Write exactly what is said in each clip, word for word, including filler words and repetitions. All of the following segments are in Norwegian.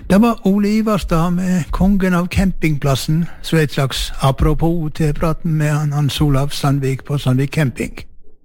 Det var Ole Ivarstad med kongen av campingplassen, så et slags apropos til praten med han Hans Olav Sandvik på Sandvik Camping.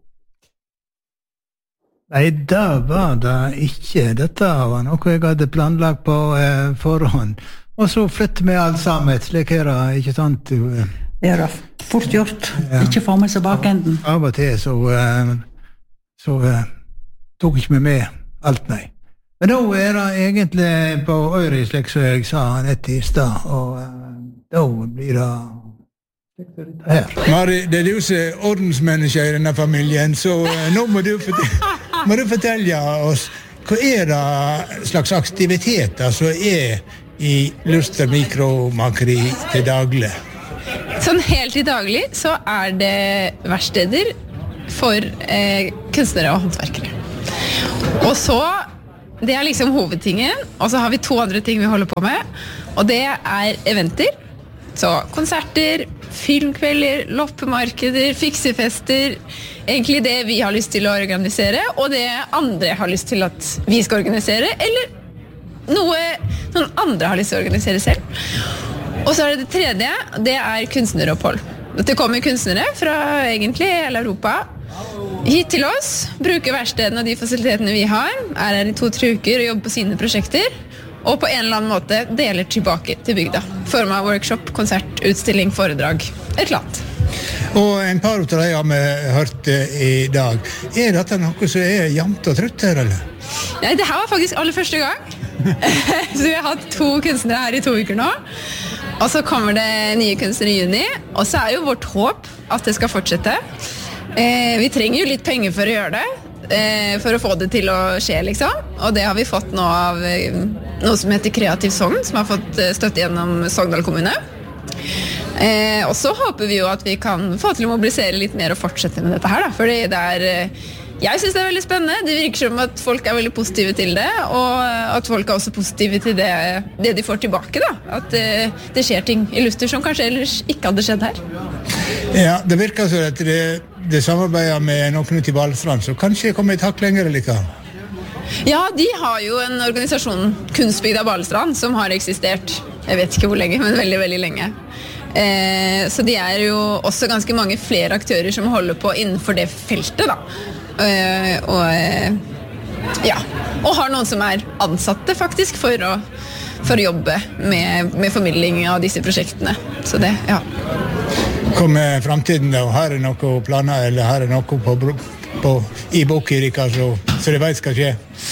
Nei, det var det ikke. Dette var noe jeg hadde planlagt på eh, forhånd. Og så flytte med alt sammen, slik er det, ikke sant? Det er det fort gjort, ja. Ikke få med seg bakenden. Av og til så, eh, så eh, tok ikke vi med alt, nei. Men da er det egentlig på øyre, slik som jeg sa nett i sted, og uh, da blir det her. Mari, det er du som er ordensmenneske i denne familien, så uh, nå må du, fortelle, må du fortelle oss, hva er det slags aktiviteter som er i Luster Mikromakeri til daglig? Sånn helt i daglig så er det verksteder for eh, kunstnere og håndverkere. Og så det er liksom hovedtingen, og så har vi to andre ting vi holder på med, og det er eventer, så konserter, filmkvelder, loppemarkeder, fiksefester, egentlig det vi har lyst til å organisere, og det andre har lyst til at vi skal organisere, eller noe noen andre har lyst til å organisere selv. Og så er det det tredje, det er kunstneropphold. Det kommer kunstnere fra egentlig hele Europa, hit til oss, bruker verkstedene og de fasilitetene vi har, er her i to-tre uker og jobber på sine prosjekter, og på en eller annen måte deler tilbake til bygda. Form av workshop, konsert, utstilling, foredrag, et eller annet. Og en par av deg har vi hørt i dag. Er dette noe som er jevnt og trutt her, eller? Nei, det her var faktisk aller første gang. Så vi har hatt to kunstnere her i to uker nå. Og så kommer det nye kunstnere i juni, og så er jo vårt håp at det skal fortsette. Eh, vi trenger jo litt penger for å gjøre det, eh, for å få det til å skje, liksom. Og det har vi fått nå av eh, noe som heter Kreativ Sogn, som har fått eh, støtte gjennom Sogndal kommune. Eh, og så håper vi jo at vi kan få til å mobilisere litt mer og fortsette med dette her, da. Fordi det er, eh, jeg synes det er veldig spennende. Det virker som at folk er veldig positive til det, og at folk er også positive til det, det de får tilbake, da. At eh, det skjer ting i Luster som kanskje ellers ikke hadde skjedd her. Ja, det virker så at det Det samarbeider med noen ut i Balestrand, så kanskje kommer et hakk lenger eller? Ja, de har jo en organisasjon, Kunstbygda Balestrand, som har eksistert, jeg vet ikke hvor lenge, men veldig, veldig lenge. Eh, så de er jo også ganske mange flere aktører som holder på innenfor det feltet, da. Eh, og, ja, og har noen som er ansatte, faktisk, for å, for å jobbe med, med formidling av disse prosjektene. Så det, ja. Kommer fremtiden da? Her er noe planer, eller her er noe på, på, i Bokkirika, så, så det vet skal skje?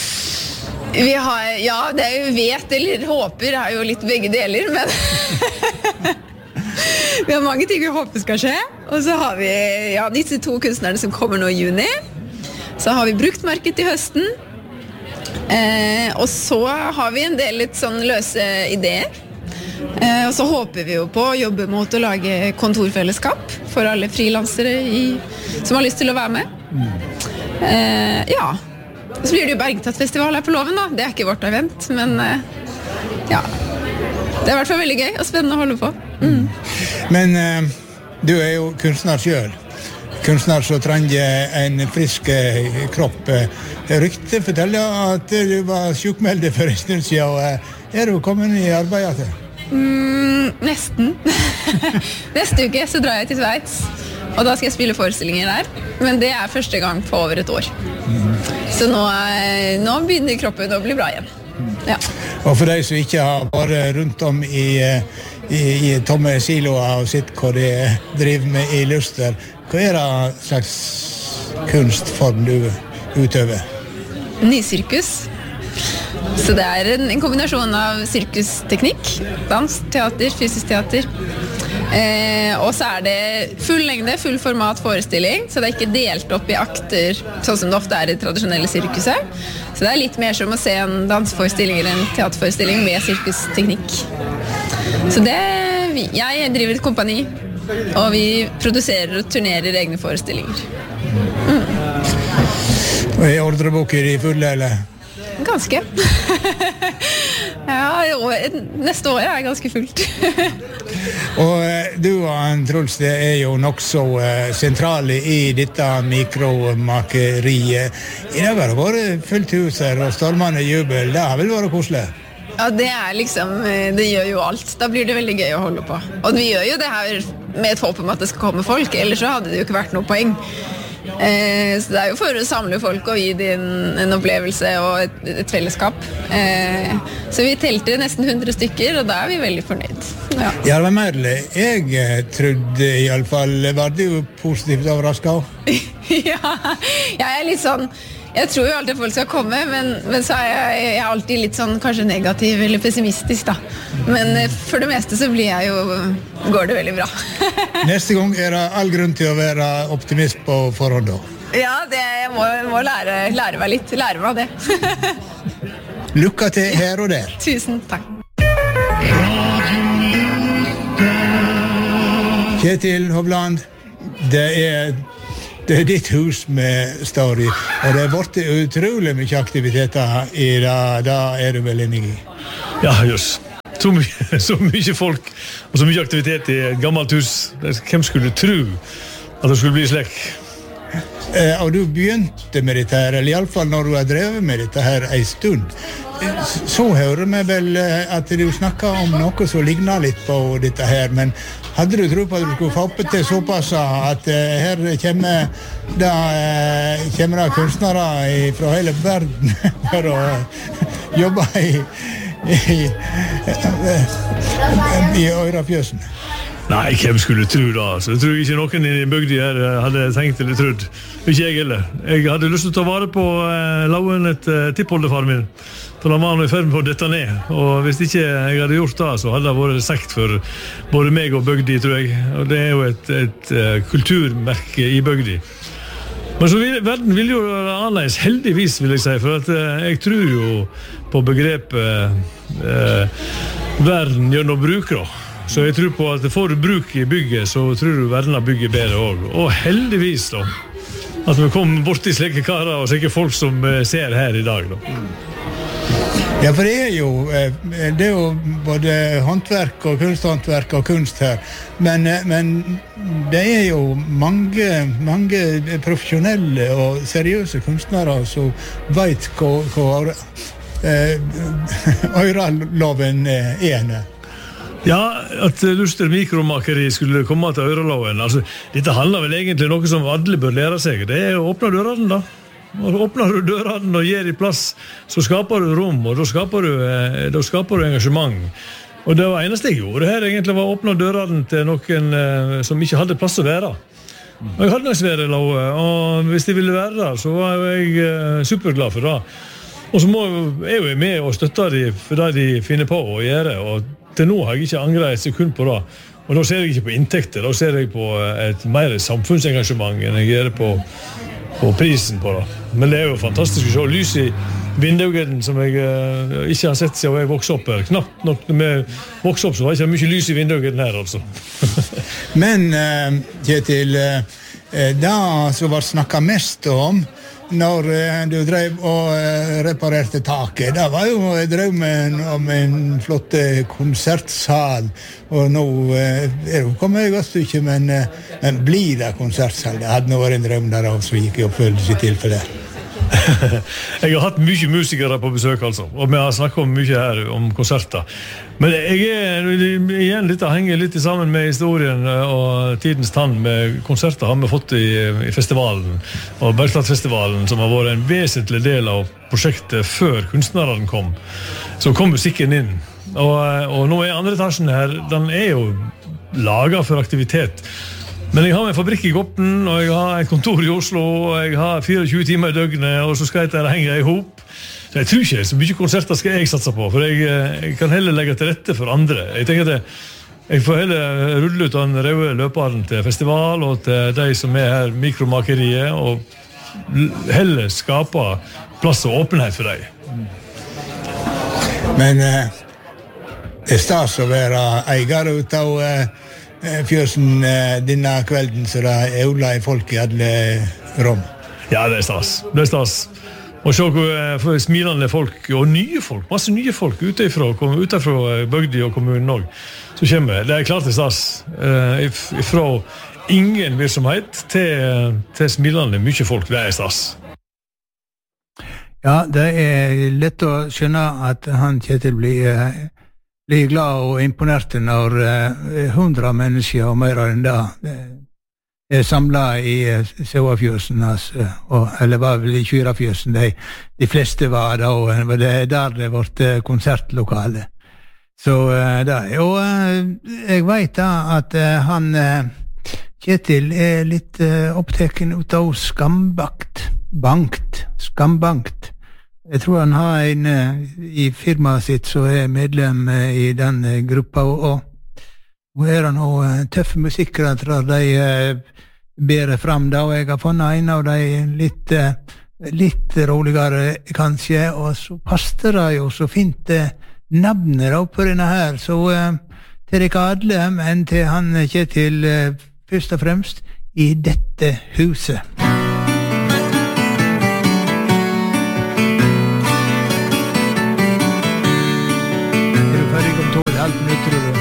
Vi har, ja, det er jo vet eller håper er jo litt begge deler, men vi har mange ting vi håper skal skje. Og så har vi ja, disse to kunstnerne som kommer nå i juni. Så har vi bruktmarked til høsten. Eh, og så har vi en del litt sånn løse ideer. Eh, og så håper vi jo på å jobbe mot å lage kontorfellesskap for alle frilansere i, som har lyst til å være med. Eh, ja, og så blir det jo Bergtatt-festival her på Loven da. Det er ikke vårt event, men eh, ja, det er i hvert fall veldig gøy og spennende å holde på. Mm. Men eh, du er jo kunstner selv. Kunstner som trenger en frisk eh, kropp. Ryktet forteller at du var sjukmeldt for en stund siden. Er du kommet i arbeidet til? Mm, nesten. Neste uke så drar jeg til Sveits, og da skal jeg spille forestillinger der. Men det er første gang på over et år. Mm. Så nå, nå begynner kroppen å bli bra igjen. Ja. Og for deg som ikke har vært rundt om i, i, i tomme siloer og sett hva de driver med i Luster, hva er det slags kunstform du utøver? Nysirkus. Så det er en, en kombinasjon av sirkusteknikk, dans, teater, fysisk teater. Eh, og så er det full lengde, full format forestilling, så det er ikke delt opp i akter, sånn som det ofte er i tradisjonelle sirkuset. Så det er litt mer som å se en danseforestilling eller en teaterforestilling med sirkusteknikk. Så det, jeg driver et kompani, og vi produserer og turnerer egne forestillinger. Mm. Og er ordreboker i fulle, eller? Ganske. Ja, neste år er jeg ganske fullt. Og du og Truls, det er jo nok så sentrale i dette mikromakeriet. I dag har det vært fullt hus her og stormende jubel. Det har vel vært koselig? Ja, det er liksom, det gjør jo alt. Da blir det veldig gøy å holde på. Og vi gjør jo det her med et håp om at det skal komme folk, ellers så hadde det jo ikke vært noe poeng. Eh, så det er jo for å samle folk og gi dem en opplevelse og et, et fellesskap. Eh, så vi telte nesten hundre stykker, og da er vi veldig fornøyd. Ja, ja det var merlig. Jeg trodde i alle fall, var du positivt overrasket? Ja, jeg er litt sånn, jeg tror jo alltid folk skal komme, men, men så er jeg, jeg er alltid litt sånn kanskje negativ eller pessimistisk da. Men for det meste så blir jeg jo, går det veldig bra. Neste gang er det all grunn til å være optimist på forhånd da. Ja, det, jeg må, må lære, lære meg litt, lære meg det. Lykke til her og der. Tusen takk. Kjetil Hovland, det er Det er ditt hus vi står i, og det har vært utrolig mye aktiviteter i det, da er du vel enig i? Ja, just. Så mye, så mye folk og så mye aktivitet i et gammelt hus. Hvem skulle tro at det skulle bli slik? Eh, og du begynte med dette her, eller i alle fall når du har drevet med dette her en stund, så hører vi vel at du snakker om noe som ligner litt på dette her, men hadde du tro på at du skulle få opp til såpass at uh, her kommer det, uh, kommer det kunstnere fra hele verden for å jobbe i, i, uh, i Øyrafjøsen? Nei, hvem skulle tro da? Altså, jeg tror ikke noen i bygden her hadde tenkt eller trodd. Ikke jeg heller. Jeg hadde lyst til å ta vare på uh, lauen et uh, tippoldefar min. For han var nå i ferd med å dette ned. Og hvis ikke jeg hadde gjort det, så hadde det vært sekt for både meg og bygdi, tror jeg. Og det er jo et, et uh, kulturmerke i bygdi. Men så vil, verden vil jo være annerledes, heldigvis vil jeg si, for at uh, jeg tror jo på begrepet uh, verden gjør noe bruk da. Så jeg tror på at får du bruk i bygget, så tror du verden har bygget bedre også. Og heldigvis da, at vi kommer bort til slike karer og slike folk som uh, ser her i dag da. Ja, for det er jo, det er jo både håndverk og kunsthåndverk og kunst her, men, men det er jo mange, mange profesjonelle og seriøse kunstnere som vet hva, hva Øyraloven er. Ja, at Luster Mikromakeri skulle komme til Øyraloven, altså, dette handler vel egentlig om noe som alle bør lære seg, det er å åpne dørene da. Og åpner du dørene og gir i plass, så skaper du rom, og da skaper du, da skaper du engasjement. Og det var eneste jeg gjorde her egentlig var å åpne dørene til noen som ikke hadde plass å være. Og jeg hadde nok svære laue, og hvis de ville være der, så var jeg superglad for det. Og så må jeg jo med og støtte dem for det de finner på å gjøre, og til nå har jeg ikke angret et sekund på det. Og da ser jeg ikke på inntekter, da ser jeg på et mer samfunnsengasjement enn jeg gjør på og prisen på det. Men det er jo fantastisk å se lys i vinduene som jeg uh, ikke har sett siden jeg vokste opp her. Knapt nok når vi vokste opp så var det ikke mye lys i vinduene her altså. Men uh, Kjetil, uh, det som var snakket mest om når uh, du drev og uh, reparerte taket, det var jo drømmen om en flott konsertsal, og nå uh, er det kommet et godt stykke, men, uh, men blir det konsertsal? Det hadde nå vært en drøm der også, så gikk i oppfølgelse i tilfelle. Jeg har hatt mye musikere på besøk altså, og vi har snakket om mye her om konserter. Men jeg er igjen litt, henger litt sammen med historien og tidens tann med konserter har vi fått i, i festivalen, og Bergstadfestivalen, som har vært en vesentlig del av prosjektet før kunstnerne kom. Så kom musikken inn, og, og nå er andre etasjen her, den er jo laget for aktivitet. Men jeg har en fabrikk i Gopten, og jeg har et kontor i Oslo, og jeg har tjuefire timer i døgnet, og så skal jeg henge i hop. Så jeg tror ikke så mye konserter skal jeg satse på, for jeg, jeg kan heller legge til rette for andre. Jeg tenker at jeg får heller rulle ut den røde løperen til festival, og til de som er her mikromakeriet, og heller skape plass og åpenhet for dem. Men eh, det er stas å være eier ut av eh, fjøsen eh, denne kvelden, så det er Ola i folk i alle rom. Ja, det er stas. Det er stas. Og se hvor smilende folk, og nye folk, masse nye folk utenfra, utenfra bygdi og kommunen også, så kommer det. Er klart det er stas. Eh, fra ingen virksomhet til, til smilende mye folk, det er stas. Ja, det er lett å skjønne at han Kjetil blir, blir glad og imponert når hundre uh, mennesker og mer enn det er samlet i uh, Sauafjøsen, altså, og, eller var vel i Kyrafjøsen, de, de fleste var da, og det er der det ble konsertlokale. Så uh, da, og uh, jeg vet da at uh, han uh, Kjetil er litt uh, opptaken ut av skambakt, bankt, skambankt. Jeg tror han har en uh, i firmaet sitt som er medlem uh, i den uh, gruppa, og nå er han også uh, tøffe musikere, tror de uh, ber frem da, og jeg har funnet en av de litt, uh, litt roligere kanskje, og så passer det jo så fint uh, navnet da på denne her, så uh, til dere alle, men til han Kjetil uh, først og fremst i dette huset. Er du ferdig om tolv halv minutter, tror du?